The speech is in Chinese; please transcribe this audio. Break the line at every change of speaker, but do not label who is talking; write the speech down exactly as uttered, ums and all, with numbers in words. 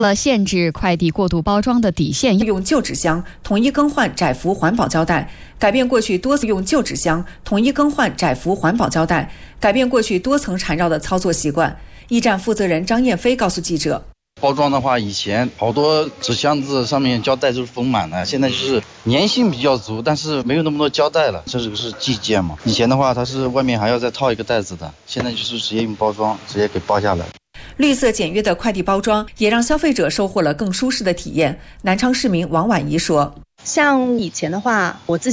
了限制快递过度包装的底线，
用旧纸箱统一更换窄幅环保胶带，改变过去多次用旧纸箱统一更换窄幅环保胶带，改变过去多层缠绕的操作习惯。驿站负责人张艳飞告诉记者，
包装的话，以前好多纸箱子上面胶带都是封满的，现在就是粘性比较足，但是没有那么多胶带了，这个是寄件嘛。以前的话，它是外面还要再套一个袋子的，现在就是直接用包装，直接给包下来。
绿色简约的快递包装也让消费者收获了更舒适的体验。南昌市民王婉怡说，
像以前的话，我自己